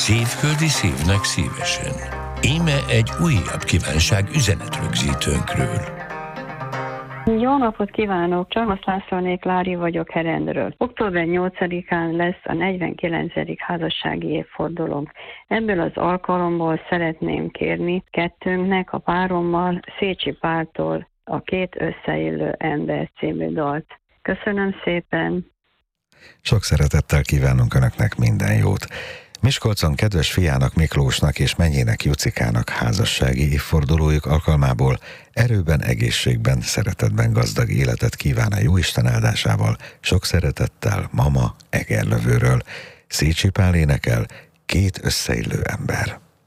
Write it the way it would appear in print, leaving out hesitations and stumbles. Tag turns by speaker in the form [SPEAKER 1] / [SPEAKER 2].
[SPEAKER 1] Szívföldi szívnek szívesen. Íme egy újabb kívánság üzenetrögzítőnkről.
[SPEAKER 2] Jó napot kívánok! Csalmasz Lászlóné Klári vagyok Herendről. Október 8-án lesz a 49. házassági évfordulónk. Ebből az alkalomból szeretném kérni kettőnknek, a párommal, Szécsi Páltól a Két összeillő ember című dalt. Köszönöm szépen!
[SPEAKER 3] Sok szeretettel kívánunk Önöknek minden jót! Miskolcon kedves fiának Miklósnak és mennyének Jucikának házassági évfordulójuk alkalmából erőben, egészségben, szeretetben gazdag életet kíván a Jóisten áldásával, sok szeretettel mama Egerlövőről. Szécsi Pál énekel, Két összeillő ember.